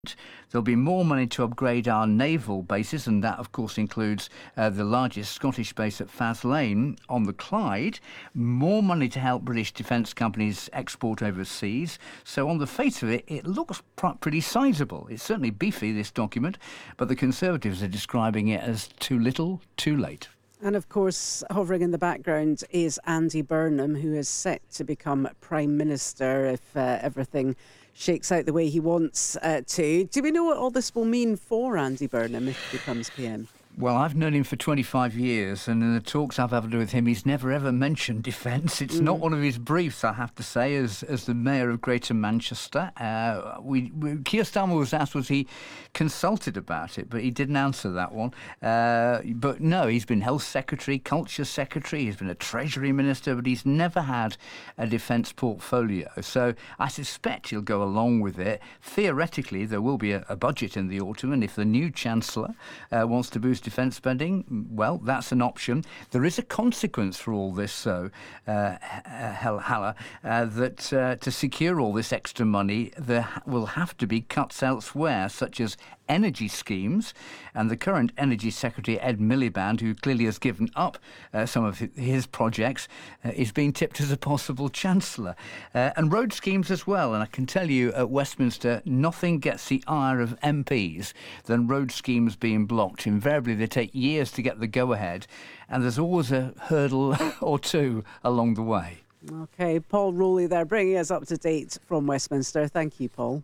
There'll be more money to upgrade our naval bases, and that, of course, includes the largest Scottish base at Faslane on the Clyde. More money to help British defence companies export overseas. So on the face of it, it looks pretty sizable. It's certainly beefy, this document, but the Conservatives are describing it as too little, too late. And of course, hovering in the background is Andy Burnham, who is set to become Prime Minister if everything shakes out the way he wants to. Do we know what all this will mean for Andy Burnham if he becomes PM? Well, I've known him for 25 years, and in the talks I've had with him, he's never ever mentioned defence. It's not one of his briefs, I have to say, as the Mayor of Greater Manchester. Keir Starmer was asked, was he consulted about it, but he didn't answer that one. But no, he's been Health Secretary, Culture Secretary, he's been a Treasury Minister, but he's never had a defence portfolio. So I suspect he'll go along with it. Theoretically, there will be a budget in the autumn, and if the new Chancellor wants to boost defence spending, well, that's an option. There is a consequence for all this, though, Halla, that to secure all this extra money, there will have to be cuts elsewhere, such as energy schemes. And the current Energy Secretary, Ed Miliband, who clearly has given up some of his projects, is being tipped as a possible Chancellor. And road schemes as well. And I can tell you, at Westminster, nothing gets the ire of MPs than road schemes being blocked. Invariably, they take years to get the go-ahead, and there's always a hurdle or two along the way. OK, Paul Rowley there, bringing us up to date from Westminster. Thank you, Paul.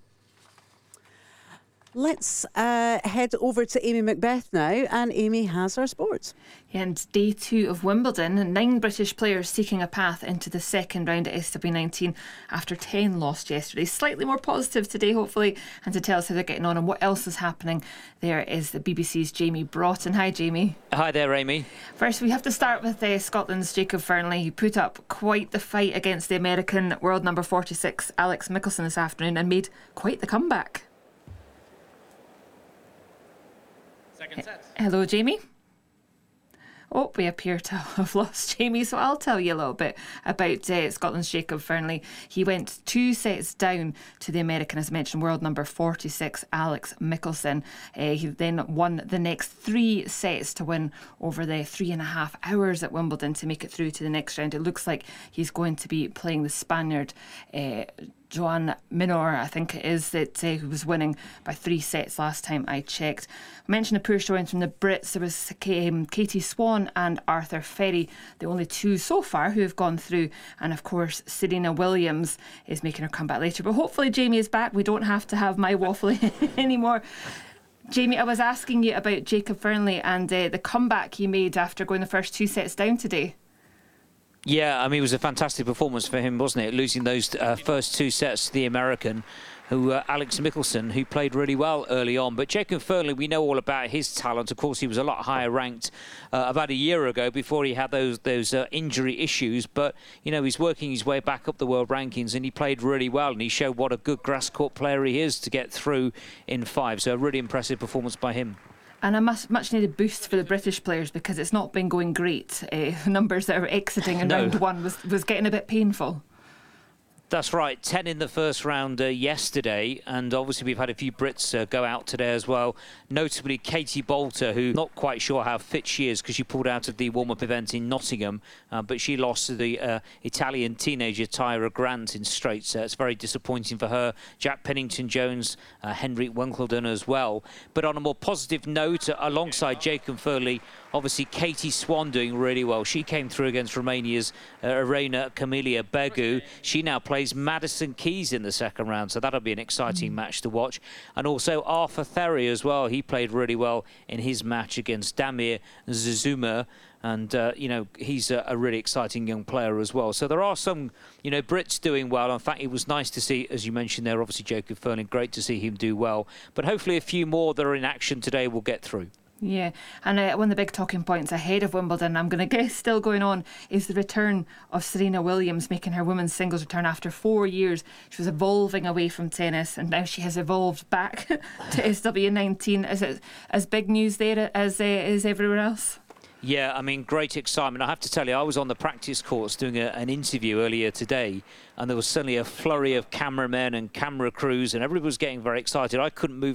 Let's head over to Amy Macbeth now, and Amy has our sports. Yeah, and day 2 of Wimbledon, 9 British players seeking a path into the second round at SW19 after 10 lost yesterday. Slightly more positive today, hopefully, and to tell us how they're getting on and what else is happening, there is the BBC's Jamie Broughton. Hi, Jamie. Hi there, Amy. First, we have to start with Scotland's Jacob Fernley. He put up quite the fight against the American world number 46, Alex Michelsen, this afternoon and made quite the comeback. Second set. Hello, Jamie. Oh, we appear to have lost Jamie, so I'll tell you a little bit about Scotland's Jacob Fernley. He went 2 sets down to the American, as I mentioned, world number 46, Alex Michelsen. He then won the next 3 sets to win over the 3.5 hours at Wimbledon to make it through to the next round. It looks like he's going to be playing the Spaniard, Joan Minor, I think it is, that who was winning by 3 sets last time I checked. I mentioned a poor showing from the Brits. There was Katie Swan and Arthur Ferry, the only 2 so far who have gone through. And of course, Serena Williams is making her comeback later. But hopefully Jamie is back. We don't have to have my waffling anymore. Jamie, I was asking you about Jacob Fernley and the comeback he made after going the first 2 sets down today. Yeah, I mean, it was a fantastic performance for him, wasn't it? Losing those first 2 sets to the American, Alex Michelsen, who played really well early on. But Jacob Fernley, we know all about his talent. Of course, he was a lot higher ranked about a year ago before he had those injury issues. But, you know, he's working his way back up the world rankings, and he played really well. And he showed what a good grass court player he is to get through in 5. So a really impressive performance by him. And a much needed boost for the British players, because it's not been going great. Numbers that are exiting in round 1 was getting a bit painful. That's right, 10 in the first round yesterday, and obviously we've had a few Brits go out today as well, notably Katie Boulter, who not quite sure how fit she is because she pulled out of the warm-up event in Nottingham, but she lost to the Italian teenager Tyra Grant in straight sets. Very disappointing for her. Jack Pennington-Jones, Henrik Winkledon as well. But on a more positive note, alongside Jacob Fernley, obviously Katie Swan doing really well. She came through against Romania's Irina Camelia Begu. She now plays Madison Keys in the second round, so that'll be an exciting match to watch. And also Arthur Ferry as well. He played really well in his match against Damir Zizuma. And, you know, he's a really exciting young player as well. So there are some, you know, Brits doing well. In fact, it was nice to see, as you mentioned there, obviously Jacob Fernley, great to see him do well. But hopefully a few more that are in action today will get through. Yeah, and one of the big talking points ahead of Wimbledon, I'm going to guess still going on, is the return of Serena Williams, making her women's singles return after 4 years. She was evolving away from tennis, and now she has evolved back to SW19. Is it as big news there as everywhere else? Yeah, I mean, great excitement. I have to tell you, I was on the practice courts doing an interview earlier today, and there was suddenly a flurry of cameramen and camera crews, and everybody was getting very excited. I couldn't move